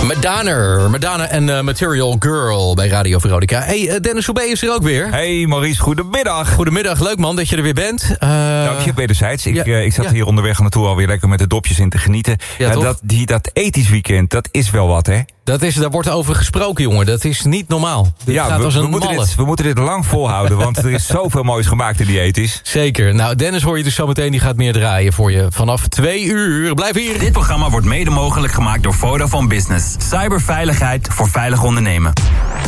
Madonna en Material Girl bij Radio Veronica. Hey, Dennis Soubé is er ook weer. Hey Maurice, goedemiddag. Goedemiddag, leuk man dat je er weer bent. Dank je, wederzijds. Ik zat hier onderweg naartoe alweer lekker met de dopjes in te genieten. Ja, dat ethisch weekend, dat is wel wat, hè? Daar wordt over gesproken, jongen. Dat is niet normaal. We moeten dit lang volhouden, want er is zoveel moois gemaakt in die ethisch. Zeker. Nou, Dennis hoor je dus zo meteen, die gaat meer draaien voor je. Vanaf 2 uur. Blijf hier. Dit programma wordt mede mogelijk gemaakt door Vodafone Business. Cyberveiligheid voor veilig ondernemen.